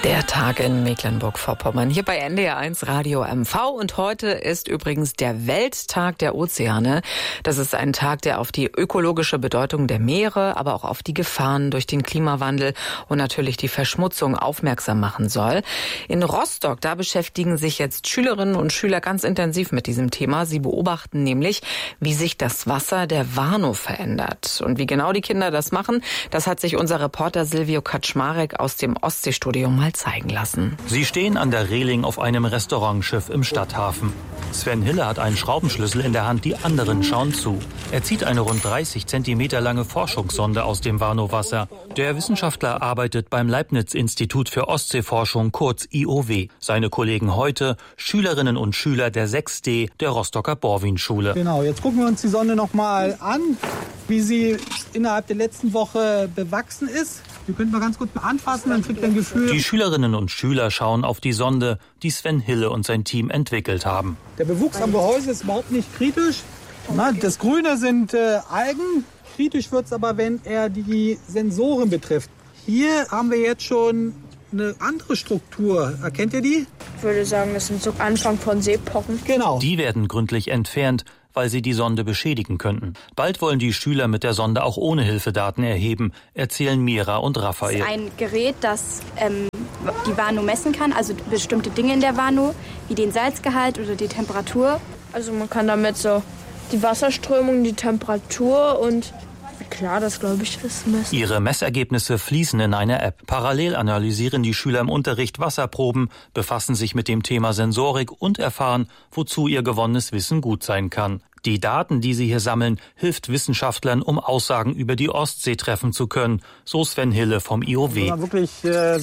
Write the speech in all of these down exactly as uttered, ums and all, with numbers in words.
Der Tag in Mecklenburg-Vorpommern, hier bei N D R eins Radio M V. Und heute ist übrigens der Welttag der Ozeane. Das ist ein Tag, der auf die ökologische Bedeutung der Meere, aber auch auf die Gefahren durch den Klimawandel und natürlich die Verschmutzung aufmerksam machen soll. In Rostock, da beschäftigen sich jetzt Schülerinnen und Schüler ganz intensiv mit diesem Thema. Sie beobachten nämlich, wie sich das Wasser der Warnow verändert. Und wie genau die Kinder das machen, das hat sich unser Reporter Silvio Kaczmarek aus dem Ostseestudio mal zeigen lassen. Sie stehen an der Reling auf einem Restaurantschiff im Stadthafen. Sven Hille hat einen Schraubenschlüssel in der Hand, die anderen schauen zu. Er zieht eine rund dreißig Zentimeter lange Forschungssonde aus dem Warnow-Wasser. Der Wissenschaftler arbeitet beim Leibniz-Institut für Ostseeforschung, kurz I O W. Seine Kollegen heute, Schülerinnen und Schüler der sechs D der Rostocker Borwin-Schule. Genau, jetzt gucken wir uns die Sonde noch mal an, wie sie innerhalb der letzten Woche bewachsen ist. Die könnt mal ganz gut anfassen, dann kriegt ihr ein Gefühl. Die Schülerinnen und Schüler schauen auf die Sonde, die Sven Hille und sein Team entwickelt haben. Der Bewuchs am Gehäuse ist überhaupt nicht kritisch. Na, das Grüne sind äh, Algen. Kritisch wird es aber, wenn er die Sensoren betrifft. Hier haben wir jetzt schon eine andere Struktur. Erkennt ihr die? Ich würde sagen, das sind so Anfang von Seepocken. Genau. Die werden gründlich entfernt, weil sie die Sonde beschädigen könnten. Bald wollen die Schüler mit der Sonde auch ohne Hilfedaten erheben, erzählen Mira und Raphael. Das ist ein Gerät, das ähm, die Warnow messen kann, also bestimmte Dinge in der Warnow, wie den Salzgehalt oder die Temperatur. Also man kann damit so die Wasserströmung, die Temperatur und klar, das glaube ich ist messen. Ihre Messergebnisse fließen in eine App. Parallel analysieren die Schüler im Unterricht Wasserproben, befassen sich mit dem Thema Sensorik und erfahren, wozu ihr gewonnenes Wissen gut sein kann. Die Daten, die sie hier sammeln, hilft Wissenschaftlern, um Aussagen über die Ostsee treffen zu können, so Sven Hille vom I O W. Wenn man wirklich äh,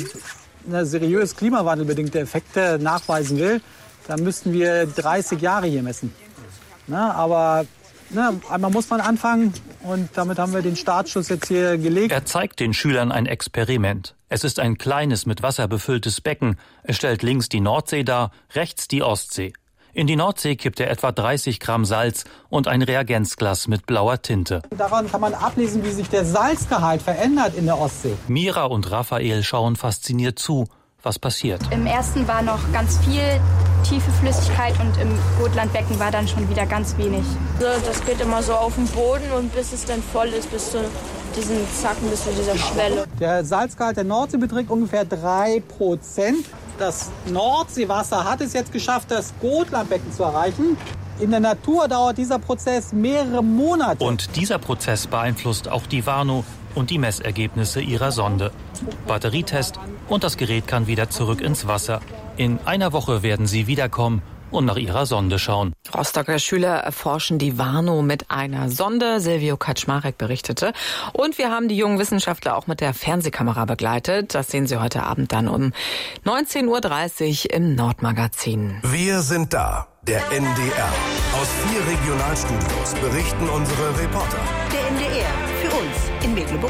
seriös klimawandelbedingte Effekte nachweisen will, dann müssten wir dreißig Jahre hier messen. Na, aber na, einmal muss man anfangen und damit haben wir den Startschuss jetzt hier gelegt. Er zeigt den Schülern ein Experiment. Es ist ein kleines, mit Wasser befülltes Becken. Es stellt links die Nordsee dar, rechts die Ostsee. In die Nordsee kippt er etwa dreißig Gramm Salz und ein Reagenzglas mit blauer Tinte. Daran kann man ablesen, wie sich der Salzgehalt verändert in der Ostsee. Mira und Raphael schauen fasziniert zu, was passiert. Im ersten war noch ganz viel tiefe Flüssigkeit und im Gotlandbecken war dann schon wieder ganz wenig. Das geht immer so auf den Boden und bis es dann voll ist, bis zu diesen Zacken, bis zu dieser Schwelle. Der Salzgehalt der Nordsee beträgt ungefähr drei Prozent. Das Nordseewasser hat es jetzt geschafft, das Gotlandbecken zu erreichen. In der Natur dauert dieser Prozess mehrere Monate. Und dieser Prozess beeinflusst auch die Warnow und die Messergebnisse ihrer Sonde. Batterietest und das Gerät kann wieder zurück ins Wasser. In einer Woche werden sie wiederkommen und nach ihrer Sonde schauen. Rostocker Schüler erforschen die Warnow mit einer Sonde, Silvio Kaczmarek berichtete. Und wir haben die jungen Wissenschaftler auch mit der Fernsehkamera begleitet. Das sehen Sie heute Abend dann um neunzehn Uhr dreißig im Nordmagazin. Wir sind da, der N D R. Aus vier Regionalstudios berichten unsere Reporter. Der N D R, für uns in Mecklenburg.